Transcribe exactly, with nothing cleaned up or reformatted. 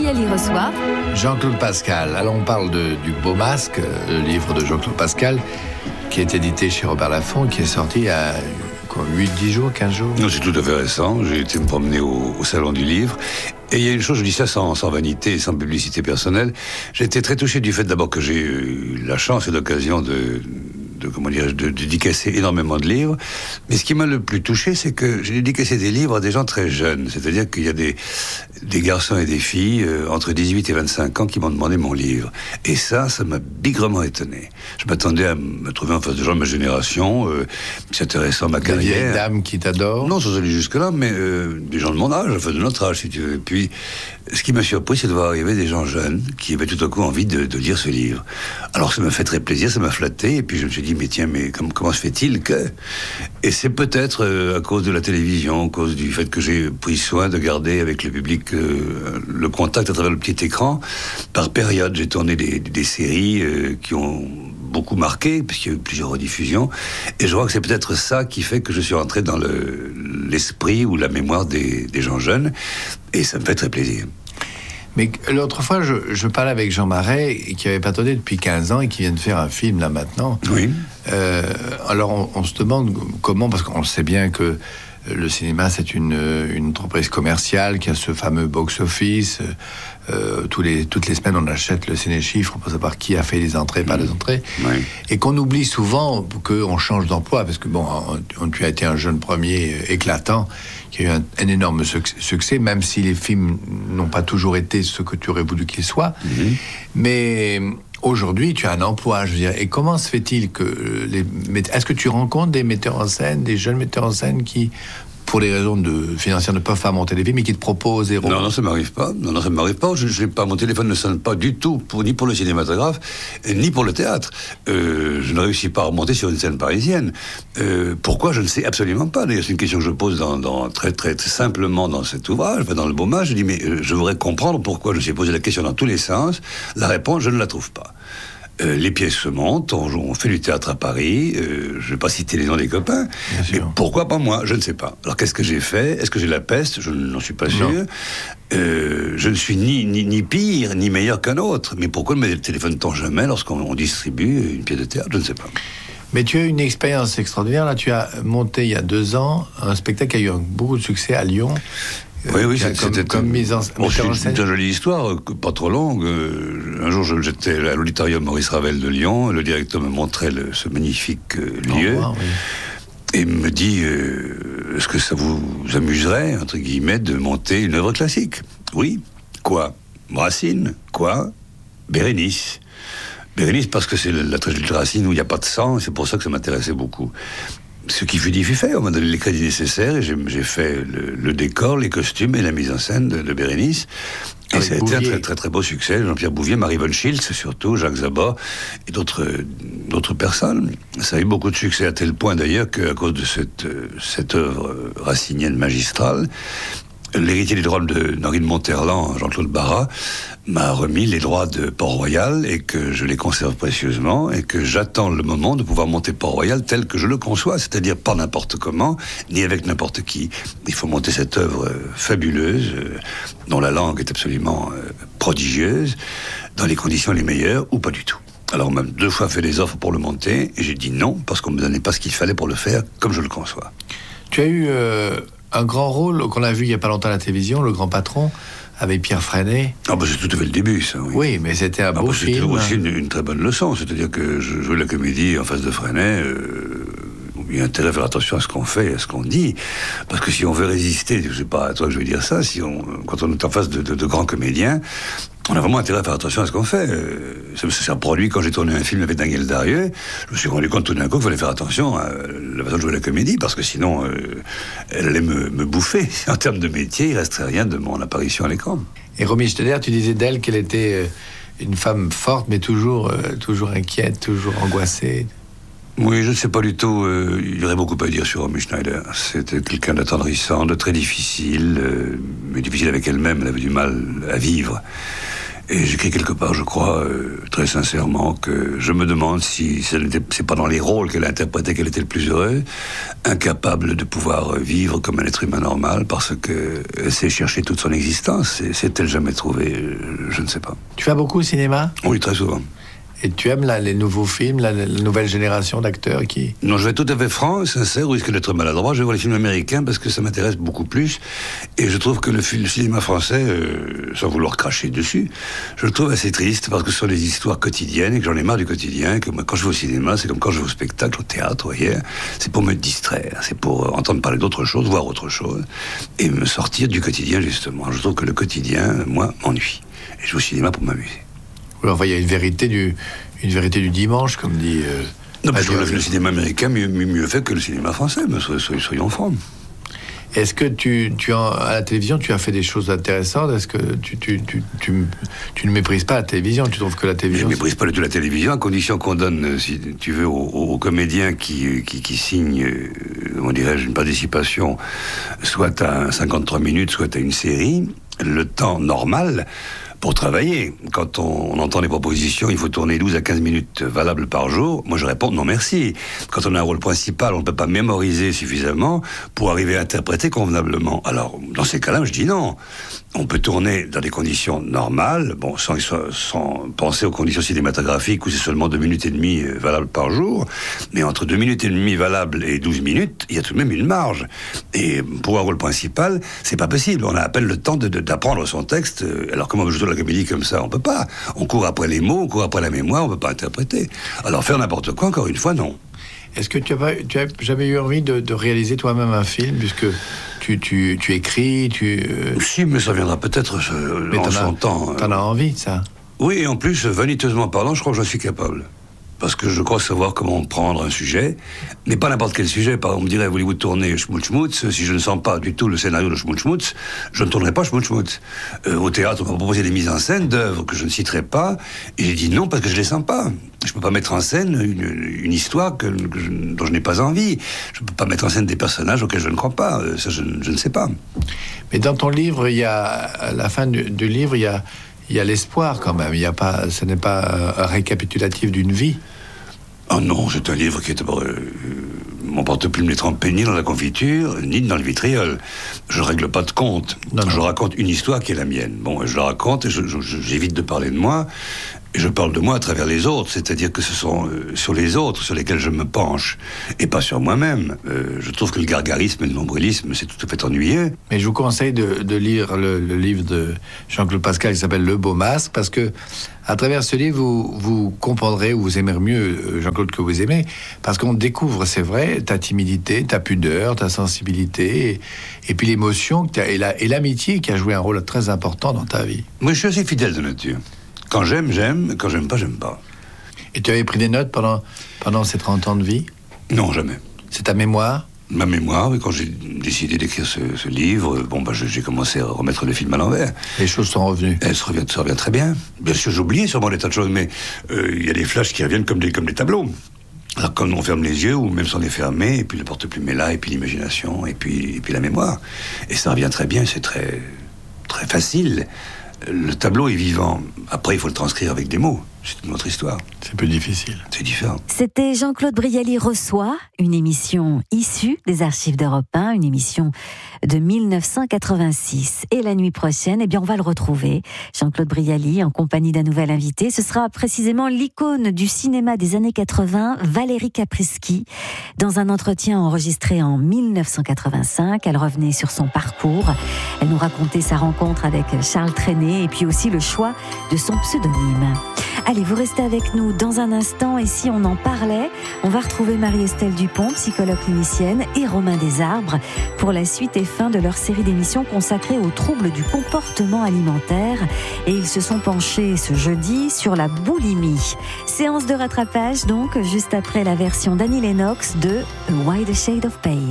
Ariel y reçoit Jean-Claude Pascal. Alors on parle de, du Beau Masque, le livre de Jean-Claude Pascal, qui est édité chez Robert Laffont, qui est sorti il y a huit dix jours, quinze jours. Non, c'est tout à fait récent. J'ai été me promener au, au Salon du Livre. Et il y a une chose, je dis ça sans, sans vanité et sans publicité personnelle. J'ai été très touché du fait d'abord que j'ai eu la chance et l'occasion de... de, comment dirais-je, de, de dédicacer énormément de livres. Mais ce qui m'a le plus touché, c'est que j'ai dédicacé des livres à des gens très jeunes. C'est-à-dire qu'il y a des, des garçons et des filles euh, entre dix-huit et vingt-cinq ans qui m'ont demandé mon livre. Et ça, ça m'a bigrement étonné. Je m'attendais à me trouver en face de gens de ma génération, euh, qui s'intéressaient à ma carrière. Des vieilles dames qui t'adorent? Non, sans aller jusque-là, mais euh, des gens de mon âge, enfin de notre âge, si tu veux. Et puis, ce qui m'a surpris, c'est de voir arriver des gens jeunes qui avaient tout à coup envie de, de lire ce livre. Alors, ça m'a fait très plaisir, ça m'a flatté, et puis je me suis dit, mais tiens, mais comment, comment se fait-il que... Et c'est peut-être euh, à cause de la télévision, à cause du fait que j'ai pris soin de garder avec le public euh, le contact à travers le petit écran. Par période, j'ai tourné des, des séries euh, qui ont beaucoup marqué, puisqu'il y a eu plusieurs rediffusions, et je crois que c'est peut-être ça qui fait que je suis rentré dans le, l'esprit ou la mémoire des, des gens jeunes, et ça me fait très plaisir. Mais l'autre fois, je, je parlais avec Jean Marais, qui avait patauté depuis quinze ans et qui vient de faire un film là maintenant. Oui. Euh, alors on, on se demande comment, parce qu'on sait bien que le cinéma, c'est une, une entreprise commerciale qui a ce fameux box-office. Euh, tous les, toutes les semaines, on achète le ciné-chiffre pour savoir qui a fait les entrées, pas les entrées. Oui. Et qu'on oublie souvent qu'on change d'emploi, parce que, bon, on, on, tu as été un jeune premier éclatant, qui a eu un, un énorme succès, même si les films n'ont pas toujours été ce que tu aurais voulu qu'ils soient. Mm-hmm. Mais aujourd'hui, tu as un emploi, je veux dire. Et comment se fait-il que les... Est-ce que tu rencontres des metteurs en scène, des jeunes metteurs en scène qui, pour des raisons de financières, ne peuvent pas monter des films, mais qui te proposent des rôles? Non, non, ça m'arrive pas. Non, non, ça m'arrive pas. Je, je n'ai pas. Mon téléphone ne sonne pas du tout, pour, ni pour le cinématographe, ni pour le théâtre. Euh, je ne réussis pas à remonter sur une scène parisienne. Euh, pourquoi? Je ne sais absolument pas. D'ailleurs, c'est une question que je pose dans, dans, très, très, très simplement dans cet ouvrage, dans le Beau Masque. Je dis, mais euh, je voudrais comprendre pourquoi je me suis posé la question dans tous les sens. La réponse, je ne la trouve pas. Euh, les pièces se montent, on, on fait du théâtre à Paris, euh, je ne vais pas citer les noms des copains, mais pourquoi pas moi? Je ne sais pas. Alors qu'est-ce que j'ai fait? Est-ce que j'ai la peste? Je n'en suis pas sûr. Euh, je ne suis ni, ni, ni pire, ni meilleur qu'un autre. Mais pourquoi ne me téléphone-t-on jamais lorsqu'on on distribue une pièce de théâtre? Je ne sais pas. Mais tu as une expérience extraordinaire. Là, tu as monté il y a deux ans un spectacle qui a eu un, beaucoup de succès à Lyon. Oui, oui, c'était comme, comme une, mise en, bon, c'est en une, scène. une jolie histoire, pas trop longue. Un jour, j'étais à l'auditorium Maurice Ravel de Lyon. Le directeur me montrait le, ce magnifique lieu. Oh, wow, oui. Et me dit, euh, est-ce que ça vous amuserait, entre guillemets, de monter une œuvre classique? Oui. Quoi? Racine? Quoi? Bérénice. Bérénice, parce que c'est la, la tragédie de Racine où il n'y a pas de sang, et c'est pour ça que ça m'intéressait beaucoup. Ce qui fut dit fut fait, on m'a donné les crédits nécessaires, et j'ai, j'ai fait le, le décor, les costumes et la mise en scène de, de Bérénice. Et ça a été un très, très très beau succès. Jean-Pierre Bouvier, Marie von Schiltz surtout, Jacques Zabat et d'autres, d'autres personnes. Ça a eu beaucoup de succès, à tel point d'ailleurs qu'à cause de cette, cette œuvre racinienne magistrale, l'héritier des droits de Henri de Monterland, Jean-Claude Barras, m'a remis les droits de Port-Royal et que je les conserve précieusement et que j'attends le moment de pouvoir monter Port-Royal tel que je le conçois, c'est-à-dire pas n'importe comment, ni avec n'importe qui. Il faut monter cette œuvre fabuleuse, dont la langue est absolument prodigieuse, dans les conditions les meilleures ou pas du tout. Alors on m'a deux fois fait des offres pour le monter et j'ai dit non parce qu'on ne me donnait pas ce qu'il fallait pour le faire comme je le conçois. Tu as eu euh, un grand rôle qu'on a vu il n'y a pas longtemps à la télévision, Le Grand Patron, avec Pierre Freinet. Ah bah c'est tout à fait le début, ça, oui. Oui, mais c'était un ah beau bah, film. C'était aussi une, une très bonne leçon, c'est-à-dire que je jouais la comédie en face de Freinet, euh, il y a intérêt à faire attention à ce qu'on fait, à ce qu'on dit, parce que si on veut résister, je sais pas à toi que je vais dire ça, si on, quand on est en face de, de, de grands comédiens, on a vraiment intérêt à faire attention à ce qu'on fait. Euh, ça s'est produit quand j'ai tourné un film avec Daniel Darieux. Je me suis rendu compte tout d'un coup qu'il fallait faire attention à la façon de jouer la comédie, parce que sinon, euh, elle allait me, me bouffer. En termes de métier, il ne resterait rien de mon apparition à l'écran. Et Romy Schneider, tu disais d'elle qu'elle était euh, une femme forte, mais toujours, euh, toujours inquiète, toujours angoissée. Oui, je ne sais pas du tout. Euh, il y aurait beaucoup à dire sur Romy Schneider. C'était quelqu'un d'attendrissant, de très difficile, euh, mais difficile avec elle-même. Elle avait du mal à vivre. Et j'écris quelque part, je crois, euh, très sincèrement, que je me demande si ce n'était, c'est pas dans les rôles qu'elle interprétait qu'elle était le plus heureuse, incapable de pouvoir vivre comme un être humain normal, parce qu'elle s'est cherchée toute son existence. Et s'est-elle jamais trouvée? Je ne sais pas. Tu vas beaucoup au cinéma? Oui, très souvent. Et tu aimes là, les nouveaux films, la, la nouvelle génération d'acteurs qui... Non, je vais être tout à fait franc, sincère, au risque d'être maladroit. Je vais voir les films américains parce que ça m'intéresse beaucoup plus. Et je trouve que le, le cinéma français, euh, sans vouloir cracher dessus, je le trouve assez triste parce que ce sont des histoires quotidiennes et que j'en ai marre du quotidien. Que moi, quand je vais au cinéma, c'est comme quand je vais au spectacle, au théâtre, vous voyez. C'est pour me distraire, c'est pour entendre parler d'autre chose, voir autre chose et me sortir du quotidien, justement. Je trouve que le quotidien, moi, m'ennuie. Et je vais au cinéma pour m'amuser. Alors, il y a une vérité du, une vérité du dimanche, comme dit... Euh, non, parce que le, le cinéma américain mieux, mieux, mieux fait que le cinéma français, mais soyons, soyons francs. Est-ce que tu, tu as, à la télévision, tu as fait des choses intéressantes? Est-ce que tu, tu, tu, tu, tu ne méprises pas la télévision? Tu trouves que la télévision... Je ne méprise pas du tout la télévision, à condition qu'on donne, si tu veux, aux, aux comédiens qui, qui, qui signent, on dirait, une participation, soit à cinquante-trois minutes, soit à une série, le temps normal... pour travailler. Quand on, on entend les propositions, il faut tourner douze à quinze minutes valables par jour. Moi, je réponds non merci. Quand on a un rôle principal, on ne peut pas mémoriser suffisamment pour arriver à interpréter convenablement. Alors, dans ces cas-là, je dis non. On peut tourner dans des conditions normales, bon, sans, sans penser aux conditions cinématographiques où c'est seulement deux minutes et demie valables par jour. Mais entre deux minutes et demie valables et douze minutes, il y a tout de même une marge. Et pour un rôle principal, c'est pas possible. On a à peine le temps de, de, d'apprendre son texte. Alors, comment je la comédie comme ça, on peut pas. On court après les mots, on court après la mémoire, on peut pas interpréter. Alors faire n'importe quoi, encore une fois, non. Est-ce que tu as, pas, tu as jamais eu envie de, de réaliser toi-même un film, puisque tu, tu, tu écris, tu... Euh... Si, mais ça viendra peut-être euh, en son temps. T'en as envie, ça? Oui, et en plus, vaniteusement parlant, je crois que j'en suis capable. Parce que je crois savoir comment prendre un sujet, mais pas n'importe quel sujet. Par exemple, on me dirait, voulez-vous tourner Schmutz-Schmutz? Si je ne sens pas du tout le scénario de Schmutz-Schmutz, je ne tournerai pas Schmutz-Schmutz. Euh, au théâtre, on m'a proposé des mises en scène d'œuvres que je ne citerai pas, et j'ai dit non parce que je les sens pas. Je peux pas mettre en scène une, une histoire que, que je, dont je n'ai pas envie. Je peux pas mettre en scène des personnages auxquels je ne crois pas. Euh, ça, je, je ne sais pas. Mais dans ton livre, il y a, à la fin du, du livre, il y a... Il y a l'espoir quand même, il y a pas, ce n'est pas un récapitulatif d'une vie. Oh non, c'est un livre qui est... Euh, mon porte-plume n'est trempé ni dans la confiture, ni dans le vitriol. Je ne règle pas de compte. Non, non. Je raconte une histoire qui est la mienne. Bon, je la raconte et je, je, j'évite de parler de moi. Et je parle de moi à travers les autres, c'est-à-dire que ce sont euh, sur les autres sur lesquels je me penche, et pas sur moi-même. Euh, je trouve que le gargarisme et le nombrilisme, c'est tout à fait ennuyeux. Mais je vous conseille de, de lire le, le livre de Jean-Claude Pascal qui s'appelle Le Beau Masque, parce que à travers ce livre, vous, vous comprendrez ou vous aimerez mieux Jean-Claude que vous aimez, parce qu'on découvre, c'est vrai, ta timidité, ta pudeur, ta sensibilité, et, et puis l'émotion que et, la, et l'amitié qui a joué un rôle très important dans ta vie. Moi, je suis assez fidèle de nature. Quand j'aime, j'aime. Quand j'aime pas, j'aime pas. Et tu avais pris des notes pendant, pendant ces trente ans de vie? Non, jamais. C'est ta mémoire? Ma mémoire, oui. Quand j'ai décidé d'écrire ce, ce livre, bon, bah, j'ai commencé à remettre le film à l'envers. Les choses sont revenues? Elles se reviennent, ça revient très bien. Bien sûr, j'ai oublié sûrement des tas de choses, mais il euh, y a des flashs qui reviennent comme des, comme des tableaux. Alors, quand on ferme les yeux, ou même sans les fermer, et puis le porte-plume est là, et puis l'imagination, et puis, et puis la mémoire. Et ça revient très bien, c'est très, très facile. Le tableau est vivant. Après, il faut le transcrire avec des mots. C'est une autre histoire. C'est plus difficile. C'est différent. C'était Jean-Claude Brialy reçoit, une émission issue des archives d'Europe un, une émission de mille neuf cent quatre-vingt-six. Et la nuit prochaine, eh bien, on va le retrouver. Jean-Claude Brialy, en compagnie d'un nouvel invité. Ce sera précisément l'icône du cinéma des années quatre-vingts, Valérie Caprisky. Dans un entretien enregistré en mille neuf cent quatre-vingt-cinq, elle revenait sur son parcours. Elle nous racontait sa rencontre avec Charles Trenet et puis aussi le choix de son pseudonyme. Allez, vous restez avec nous dans un instant, et si on en parlait, on va retrouver Marie-Estelle Dupont, psychologue clinicienne, et Romain Desarbres pour la suite et fin de leur série d'émissions consacrée aux troubles du comportement alimentaire. Et ils se sont penchés ce jeudi sur la boulimie. Séance de rattrapage donc, juste après la version d'Annie Lennox de A Wider Shade of Pale.